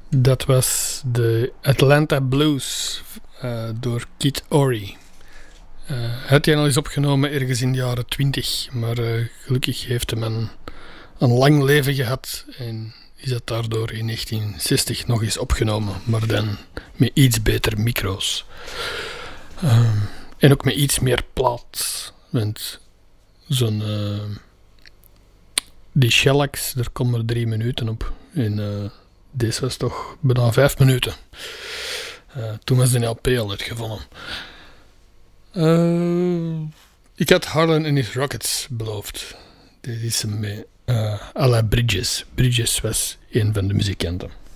Dat was de Atlanta Blues door Kid Ory. Het hij al is opgenomen ergens in de jaren 20, maar gelukkig heeft hem een lang leven gehad en is het daardoor in 1960 nog eens opgenomen, maar dan met iets beter micro's. En ook met iets meer plaats, want zo'n die shellacs, daar komen er 3 minuten op en deze was toch bijna 5 minuten. Toen was de LP al uitgevonden. Ik had Harlan en his Rockets beloofd. Dit is hem met à la Bridges. Bridges was een van de muzikanten.